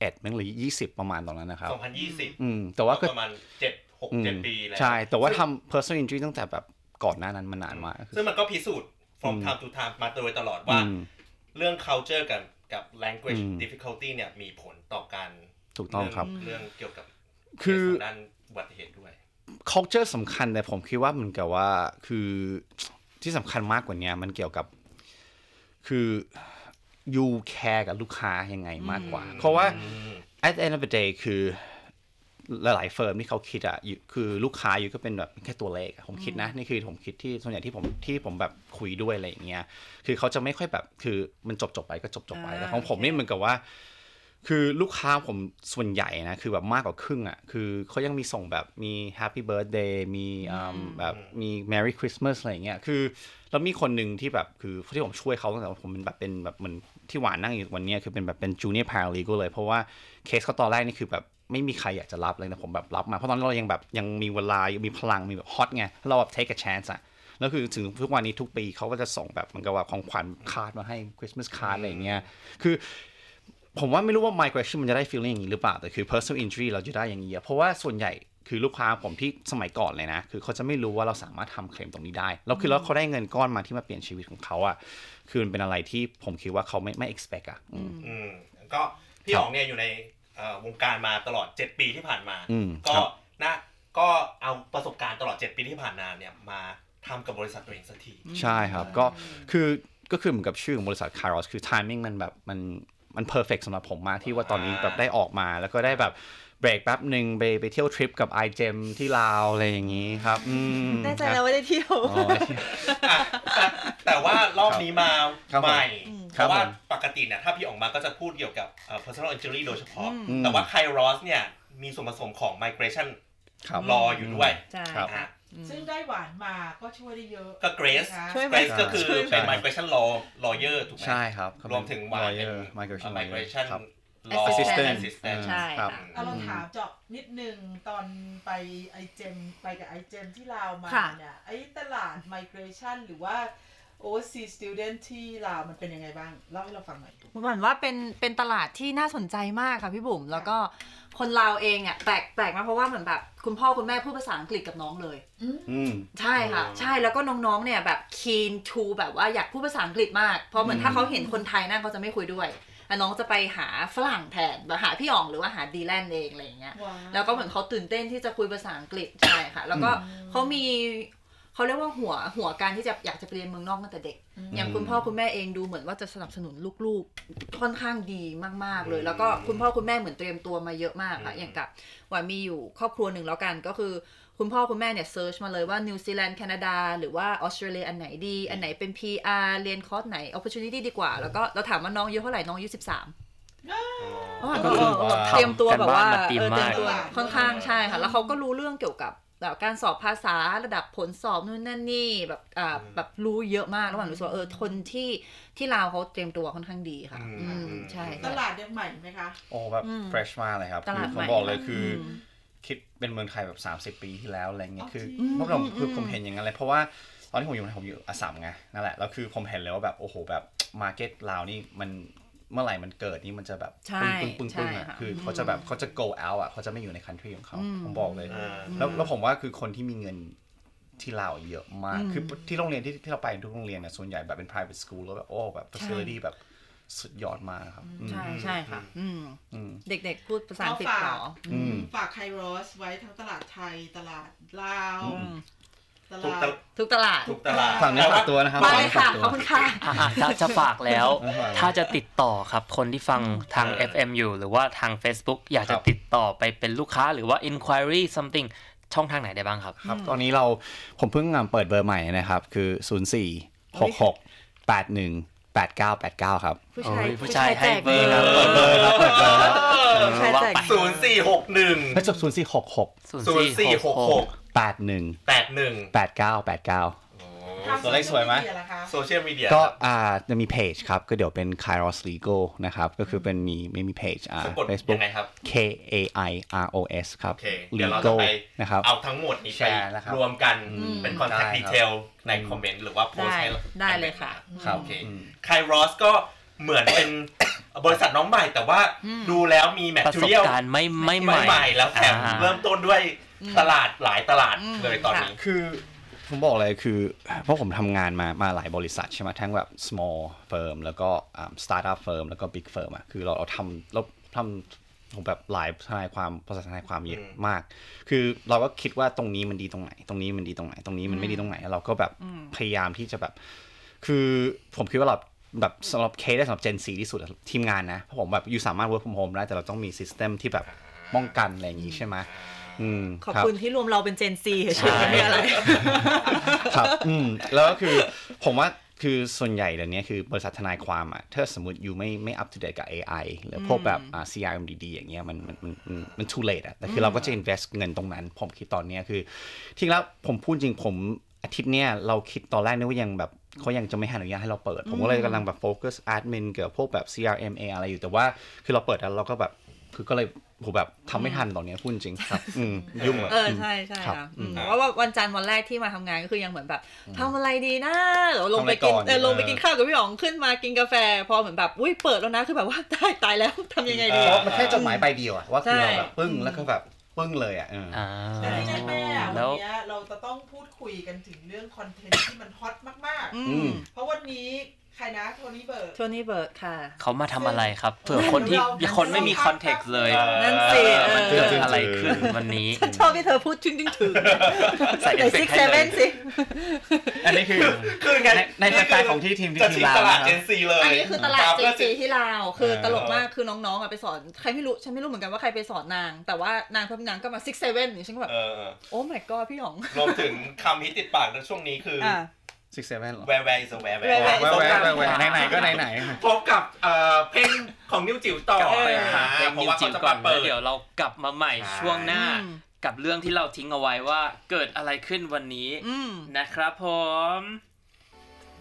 มั้งหรือ20ประมาณตรงนั้นนะครับ 2020 แต่ว่าก็ประมาณ7 ปีแล้วใช่แต่ว่าทำ personal injury ตั้งแต่แบบก่อนหน้านั้นมานานมากซึ่งมันก็พิสูจน์ from time to time มาโดยตลอดว่าเรื่อง culture กับ language difficulty เนี่ยมีผลต่อการถูกต้องครับเรื่องเกี่ยวกับคือด้านอุบัติเหตุด้วย culture สำคัญแต่ผมคิดว่ามันกับว่าคือที่สำคัญมากกว่านี้มันเกี่ยวกับคือ you care กับลูกค้ายังไงมากกว่าเพราะว่า at the end of the day คือหลายๆเฟิร์มที่เขาคิดอ่ะคือลูกค้าอยู่ก็เป็นแบบแค่ตัวเลขผมคิดนะนี่คือผมคิดที่ส่วนใหญ่ที่ผมแบบคุยด้วยอะไรอย่างเงี้ยคือเขาจะไม่ค่อยแบบคือมันจบไปก็จบไปแต่ของผมนี่เหมือนกับว่าคือลูกค้าผมส่วนใหญ่นะคือแบบมากกว่าครึ่งอ่ะคือเขายังมีส่งแบบมี Happy Birthday มีแบบมี Merry Christmas อะไรอย่างเงี้ยคือแล้วมีคนหนึ่งที่แบบคือที่ผมช่วยเขาตั้งแต่ผมเป็นแบบเป็นแบบเหมือนที่หวานนั่งอยู่วันนี้คือเป็นแบบเป็น Junior Paralegal เลยเพราะว่าเคสเขาตอนแรกนี่คือแบบไม่มีใครอยากจะรับเลยนะผมแบบรับมาเพราะตอนนั้นเรายังแบบยังมีเวลามีพลังมีแบบฮอตไงเราแบบ take a chance อะแล้วคือถึงทุกวันนี้ทุกปีเขาก็จะส่งแบบเหมือนกับว่าของขวัญคาร์ดมาให้ Christmas card อะไรอย่างเงี้ยคือผมว่าไม่รู้ว่า migration มันจะได้ feeling อย่างนี้หรือเปล่าแต่คือ personal injury เราจะได้อย่างนี้เพราะว่าส่วนใหญ่คือลูกค้าผมที่สมัยก่อนเลยนะคือเขาจะไม่รู้ว่าเราสามารถทำเคลมตรงนี้ได้แล้วคือแล้วเขาได้เงินก้อนมาที่มาเปลี่ยนชีวิตของเขาอะคือมันเป็นอะไรที่ผมคิดว่าเขาไม่ expect อะก็พี่อ๋องเนี่ยอยู่ในวงการมาตลอด7ปีที่ผ่านมาก็เอาประสบการณ์ตลอด7ปีที่ผ่านมาเนี่ยมาทำกับบริษัทตัวเองสักทีใช่ครับก็คือเหมือนกับชื่อของบริษัท Kairos คือ timing มันแบบมัน perfect สำหรับผมมากที่ว่าตอนนี้แบบได้ออกมาแล้วก็ได้แบบเบรกแป๊บหนึ่งไปเที่ยวทริปกับ iGEM ที่ลาวอะไรอย่างนี้ครับแน่ใจแล้วว่าได้เที่ยวแต่ว่ารอบนี้มาใหม่เพราะว่าปกติเนี่ยถ้าพี่ออกมาก็จะพูดเกี่ยวกับpersonal injury โดยเฉพาะแต่ว่า Kairos เนี่ยมีส่วนผสมของ migration รออยู่ด้วยซึ่งได้หวานมาก็ช่วยได้เยอะก็ Grace ก็คือเป็น migration lawyer ถูกไหมใช่ครับรวมถึงหวานเป็น migration assistant ใช่ครับเราถามเจาะนิดนึงตอนไปไอเจมไปกับไอเจมที่ลาวมาเนี่ยไอตลาด migration หรือว่า overseas student ที่ลาวมันเป็นยังไงบ้างเล่าให้เราฟังหน่อยเหมือนว่าเป็นตลาดที่น่าสนใจมากค่ะพี่บุ๋มแล้วก็คนลาวเองอ่ะแปลกมาเพราะว่าเหมือนแบบคุณพ่อคุณแม่พูดภาษาอังกฤษกับน้องเลยใช่ค่ะใช่แล้วก็น้องๆเนี่ยแบบ keen to แบบว่าอยากพูดภาษาอังกฤษมากเพราะเหมือนถ้าเขาเห็นคนไทยนั่งเขาจะไม่คุยด้วยน้องจะไปหาฝรั่งแทนหาพี่อ๋องหรือว่าหาดีแลนด์เองอะไรอย่างเงี้ยแล้วก็เหมือนเขาตื่นเต้นที่จะคุยภาษาอังกฤษใช่ค่ะแล้วก็เขาเรียกว่าหัวการที่จะอยากจะไปเรียนเมืองนอกตั้งแต่เด็กอย่างคุณพ่อคุณแม่เองดูเหมือนว่าจะสนับสนุนลูกๆค่อนข้างดีมากๆเลยแล้วก็คุณพ่อคุณแม่เหมือนเตรียมตัวมาเยอะมากค่ะอย่างกับว่ามีอยู่ครอบครัวหนึ่งแล้วกันก็คือคุณพ่อคุณแม่เนี่ยเซิร์ชมาเลยว่านิวซีแลนด์แคนาดาหรือว่าออสเตรเลียอันไหนดีอันไหนเป็น PR เรียนคอร์สไหน opportunity ดีกว่าแล้วก็เราถามว่าน้องอายุเท่าไหร่น้องอายุ13เตรียมตัวแบบว่าเตรียมตัวค่อนข้างใช่ค่ะแล้วเขาก็รู้เรื่องเกี่ยวกับแบบการสอบภาษาระดับผลสอบนู่นนั่นนี่แบบรู้เยอะมากแล้วหวานรู้สึกว่าคนที่ลาวเขาเตรียมตัวค่อนข้างดีค่ะใช่ตลาดยังใหม่ไหมคะโอ้แบบ fresh มากเลยครับผมบอกเลยคือคิดเป็นเมืองไทยแบบ30 ปีที่แล้วอะไรเงี้ยคือพวกเราคือผมเห็นอย่างนั้นเลยเพราะว่าตอนที่ผมอยู่อัสสัมไงนั่นแหละแล้วคือผมเห็นเลยว่าแบบโอ้โหแบบ market ลาวนี่มันเมื่อไหร่มันเกิดนี่มันจะแบบปึ้งอ่ะคือเขาจะ go out อ่ะเขาจะไม่อยู่ใน country ของเขาผมบอกเลยแล้วผมว่าคือคนที่มีเงินที่ลาวเยอะมากคือที่โรงเรียนที่เราไปทุกโรงเรียนเนี่ยส่วนใหญ่แบบเป็น private school แล้วแบบโอ้แบบ facility แบบสุดยอดมากครับใช่ค่ะเด็กๆพูดภาษาอังกฤษต่อฝาก Kairos ไว้ทั้งตลาดไทยตลาดลาวทุกตลาดฝั่งนี้ฝากตัวนะครับมาเลยค่ะขอบคุณค่ะจะฝากแล้วถ้าจะติดต่อครับคนที่ฟังทาง FM อยู่หรือว่าทาง Facebook อยากจะติดต่อไปเป็นลูกค้าหรือว่า inquiry something ช่องทางไหนได้บ้างครับครับตอนนี้ผมเพิ่งเปิดเบอร์ใหม่นะครับคือ0466818989ครับผู้ชายให้เบอร์ครับเปิดเบอร์ครับ 0461 ไม่จบ0466 ตัวเลขสวยไหมโซเชียลมีเดียก็จะมีเพจครับก็เดี๋ยวเป็น Kairos Legal นะครับก็คือเป็นมีเพจ Facebook KAIROS ครับ Legal นะครับเอาทั้งหมดนี้ไปรวมกันเป็น contact detail ในคอมเมนต์หรือว่าโพสต์ให้ได้เลยค่ะโอเค Kairos ก็เหมือนเป็นบริษัทน้องใหม่แต่ว่าดูแล้วมีแมทประสบเทียลการณ์ไม่ใหม่แล้วแถมเริ่มต้นด้วยตลาดหลายตลาดเลยตอนนี้คือผมบอกเลยคือเพราะผมทำงานมาหลายบริษัทใช่ไหมทั้งแบบ small firm แล้วก็ startup firm แล้วก็ big firm อ่ะคือเราทำผมแบบหลายทนายความภาษาทนายความเยอะมากคือเราก็คิดว่าตรงนี้มันดีตรงไหนตรงนี้มันดีตรงไหนตรงนี้มันไม่ดีตรงไหนเราก็แบบพยายามที่จะแบบคือผมคิดว่าเราแบบสำหรับเคสได้สำหรับ Gen Z ที่สุดทีมงานนะเพราะผมแบบอยู่สามารถ work from home ได้แต่เราต้องมี system ที่แบบป้องกันอะไรอย่างนี้ใช่ไหมขอบคุณที่รวมเราเป็น Gen Z เฉยๆไม่อะไรครับแล้วก็คือผมว่าคือส่วนใหญ่เดี๋ยวนี้คือบริษัททนายความอ่ะถ้าสมมติอยู่ไม่ up to date กับ AI หรือพวกแบบCRM ดีๆอย่างเงี้ยมัน too late อ่ะแต่คือเราก็จะ invest เงินตรงนั้นผมคิดตอนนี้คือที่แล้วผมพูดจริงผมอาทิตย์เนี้ยเราคิดตอนแรกนึกว่ายังแบบเขายังจะไม่ให้อนุญาตให้เราเปิดผมก็เลยกำลังแบบโฟกัส admin เกี่ยวกับพวกแบบ CRM อะไรอยู่แต่ว่าคือเราเปิดแล้วเราก็แบบคือก็เลยผมแบบทำไม่ทันตอนนี้พูดจริงครับยุ่งเลยใช่ใช่ค่ะว่าวันจันทร์วันแรกที่มาทำงานก็คือยังเหมือนแบบทำอะไรดีนะเดี๋ยวลงไปกินข้าวกับพี่อ๋องขึ้นมากินกาแฟพอเหมือนแบบอุ้ยเปิดแล้วนะคือแบบว่าตายแล้วทำยังไงดีมันแค่จดหมายใบเดียวอะว่าคือเราแบบปึ้งแล้วก็แบบปึ้งเลยอะแต่ที่แน่ๆวันนี้เราจะต้องพูดคุยกันถึงเรื่องคอนเทนต์ที่มันฮอตมากๆเพราะวันนี้ใครนะโทนี่เบิร์ดค่ะเขามาทำอะไรครับเผื่อคนไม่มีคอนเท็กซ์เลยนั่นสิมันเกิดอะไรขึ้นวันนี้ชอบที่เธอพูดถึงใส่เอฟเฟกต์ให้เลยสิอันนี้คือในสไตล์ของที่ทีมตลาดเจนซีเลยอันนี้คือตลาดเจนซีที่ลาวคือตลกมากคือน้องๆไปสอนใครไม่รู้ฉันไม่รู้เหมือนกันว่าใครไปสอนนางแต่ว่านางนางก็มา6-7อย่างฉันก็แบบโอ้ my god พี่หยองรวมถึงคำฮิตติดปากในช่วงนี้คือ 6-7หรอ Where is Where ไหนก็ไหนพบกับเพลงของนิวจิ๋วต่อเพราะว่าเขาจะมาเปิดเดี๋ยวเรากลับมาใหม่ช่วงหน้ากับเรื่องที่เราทิ้งเอาไว้ว่าเกิดอะไรขึ้นวันนี้นะครับผม